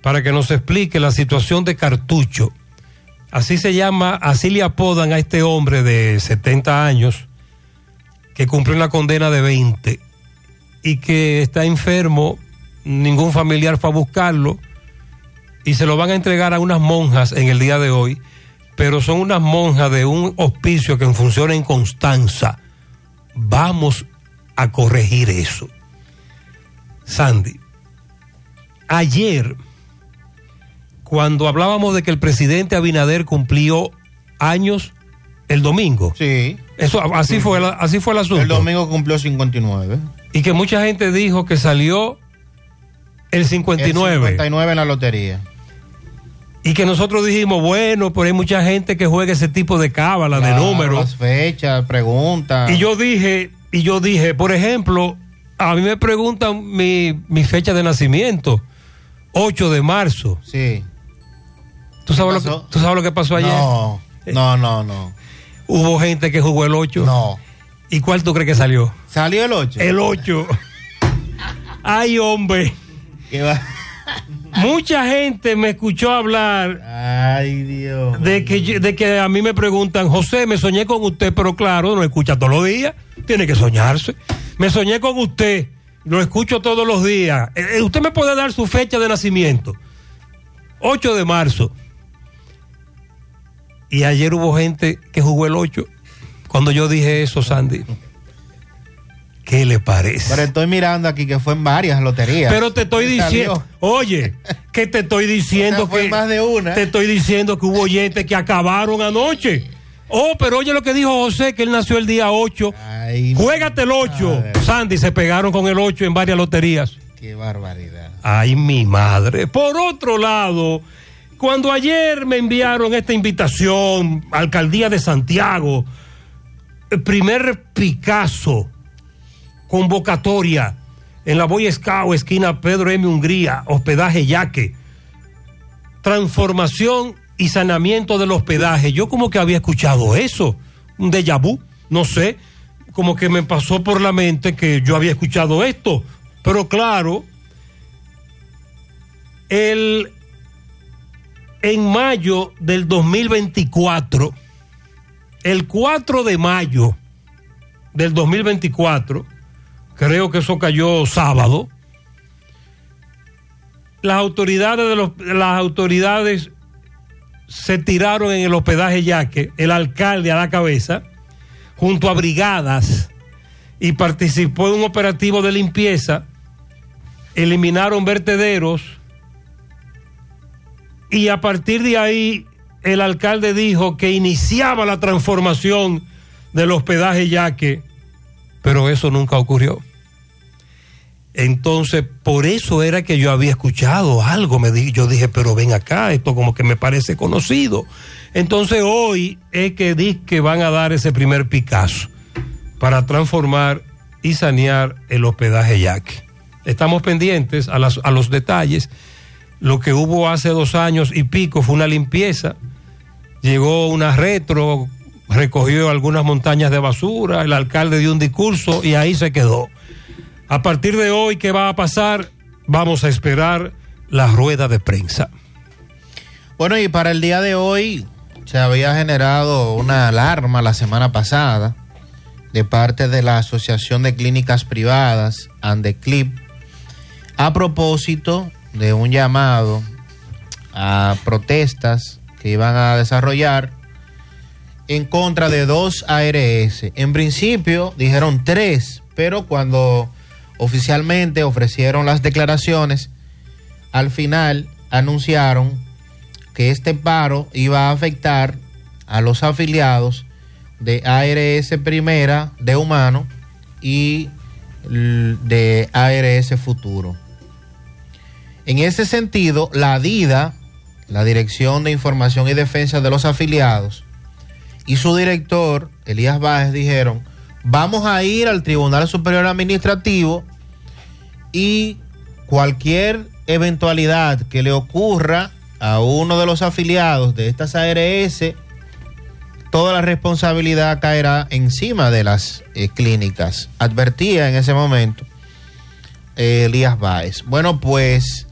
para que nos explique la situación de Cartucho. Así se llama, así le apodan a este hombre de 70 años que cumplió una condena de 20 y que está enfermo. Ningún familiar fue a buscarlo y se lo van a entregar a unas monjas en el día de hoy, pero son unas monjas de un hospicio que funciona en Constanza. Vamos a corregir eso. Sandy, ayer, cuando hablábamos de que el presidente Abinader cumplió años el domingo. Sí. Eso, así fue el asunto. El domingo cumplió 59. Y que mucha gente dijo que salió el 59. El 59 en la lotería. Y que nosotros dijimos, bueno, pero hay mucha gente que juega ese tipo de cábala, de números. Las fechas, preguntas. Y yo dije, por ejemplo, a mí me preguntan mi fecha de nacimiento, 8 de marzo. Sí. ¿Tú sabes lo que pasó ayer? No. Hubo gente que jugó el 8. No. ¿Y cuál tú crees que salió? ¿Salió el 8? El 8. Ay, hombre. ¿Qué va? Mucha gente me escuchó hablar. Ay, Dios. De que a mí me preguntan, José, me soñé con usted, pero claro, no escucha todos los días. Tiene que soñarse. Me soñé con usted, lo escucho todos los días. Usted me puede dar su fecha de nacimiento. 8 de marzo. Y ayer hubo gente que jugó el 8. Cuando yo dije eso, Sandy, ¿qué le parece? Pero estoy mirando aquí que fue en varias loterías. Pero te estoy diciendo, oye, que te estoy diciendo fue que más de una. Te estoy diciendo que hubo oyentes que acabaron anoche. Oh, pero oye lo que dijo José, que él nació el día 8. Ay, juégate el 8. Madre. Sandy, se pegaron con el 8 en varias loterías. Qué barbaridad. Ay, mi madre. Por otro lado, cuando ayer me enviaron esta invitación, Alcaldía de Santiago, el primer Picasso, convocatoria en la Boy Scout, esquina Pedro M. Hungría, hospedaje Yaque, transformación y saneamiento del hospedaje. Yo como que había escuchado eso, un déjà vu, no sé, como que me pasó por la mente que yo había escuchado esto, pero claro, en mayo del 2024, el 4 de mayo del 2024, creo que eso cayó sábado, las autoridades se tiraron en el hospedaje Yaque, el alcalde a la cabeza, junto a brigadas, y participó en un operativo de limpieza, eliminaron vertederos, y a partir de ahí el alcalde dijo que iniciaba la transformación del hospedaje Yaque, pero eso nunca ocurrió. Entonces, por eso era que yo había escuchado algo, yo dije, pero ven acá, esto como que me parece conocido. Entonces hoy es que van a dar ese primer Picasso para transformar y sanear el hospedaje Yaque. Estamos pendientes a los detalles. Lo que hubo hace 2 años y pico fue una limpieza, llegó una retro, recogió algunas montañas de basura, el alcalde dio un discurso y ahí se quedó. A partir de hoy, ¿qué va a pasar? Vamos a esperar la rueda de prensa. Bueno, y para el día de hoy se había generado una alarma la semana pasada de parte de la Asociación de Clínicas Privadas, ANDECLIP, a propósito de un llamado a protestas que iban a desarrollar en contra de 2 ARS. En principio dijeron 3, pero cuando oficialmente ofrecieron las declaraciones, al final anunciaron que este paro iba a afectar a los afiliados de ARS Primera de Humano y de ARS Futuro. En ese sentido, la DIDA, la Dirección de Información y Defensa de los Afiliados, y su director, Elías Báez, dijeron, vamos a ir al Tribunal Superior Administrativo y cualquier eventualidad que le ocurra a uno de los afiliados de estas ARS, toda la responsabilidad caerá encima de las clínicas. Advertía en ese momento Elías Báez. Bueno, pues